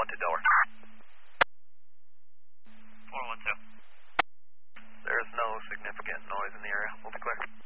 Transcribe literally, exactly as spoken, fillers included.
one two Delaware. four one two. There's no significant noise in the area. We'll be clear.